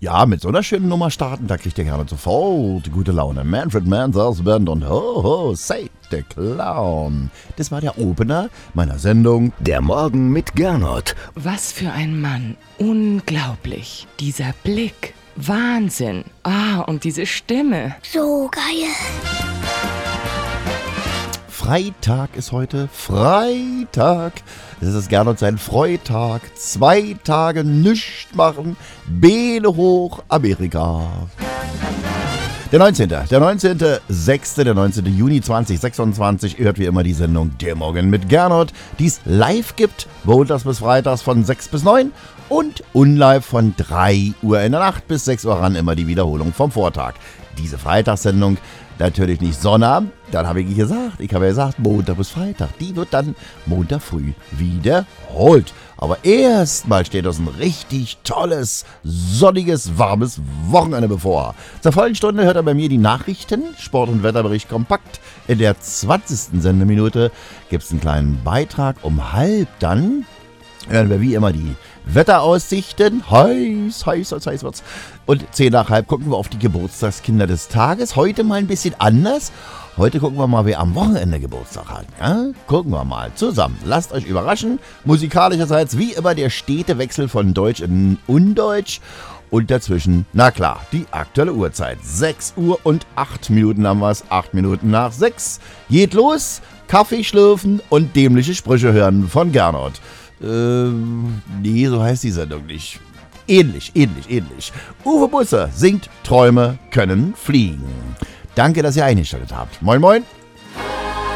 Ja, mit so einer schönen Nummer starten, da kriegt ihr gerne sofort gute Laune. Manfred Mann's Band und Ho Ho Say the Clown. Das war der Opener meiner Sendung Der Morgen mit Gernot. Was für ein Mann. Unglaublich. Dieser Blick. Wahnsinn. Und diese Stimme. So geil. Freitag ist heute. Freitag. Es ist Gernot sein Freitag. 2 Tage nichts machen. Beine hoch, Amerika. Der 19.06., der 19. Juni 2026 hört wie immer die Sendung Der Morgen mit Gernot, die es live gibt, montags bis freitags von 6 bis 9 und unlive von 3 Uhr in der Nacht bis 6 Uhr ran, immer die Wiederholung vom Vortag. Diese Freitagssendung natürlich nicht Sonnabend, dann habe ich gesagt, Montag bis Freitag, die wird dann Montag früh wiederholt. Aber erstmal steht uns ein richtig tolles, sonniges, warmes Wochenende bevor. Zur vollen Stunde hört er bei mir die Nachrichten, Sport- und Wetterbericht kompakt. In der 20. Sendeminute gibt es einen kleinen Beitrag. Um 12:30 dann hören wir wie immer die Wetteraussichten. Heiß wird's. Und 10:10 gucken wir auf die Geburtstagskinder des Tages. Heute mal ein bisschen anders. Heute gucken wir mal, wer am Wochenende Geburtstag hat. Ja? Gucken wir mal zusammen. Lasst euch überraschen. Musikalischerseits wie immer der stete Wechsel von Deutsch in Undeutsch. Und dazwischen, na klar, die aktuelle Uhrzeit. 6 Uhr und 8 Minuten haben wir es. 8 Minuten nach 6. Geht los. Kaffee schlürfen und dämliche Sprüche hören von Gernot. Nee, so heißt die Sendung nicht. Ähnlich. Uwe Busse singt Träume können fliegen. Danke, dass ihr eingeschaltet habt. Moin, moin.